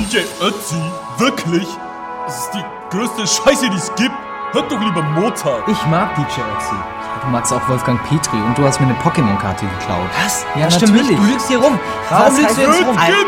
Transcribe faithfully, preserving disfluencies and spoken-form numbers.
D J Ötzi? Wirklich? Das ist die größte Scheiße, die es gibt. Hört doch lieber Mozart. Ich mag D J Ötzi. Ja, du magst auch Wolfgang Petri und du hast mir eine Pokémon-Karte geklaut. Was? Ja, ja stimmt natürlich. nicht. Du lügst hier rum. Warum Was lügst heißt du jetzt das? rum? Geht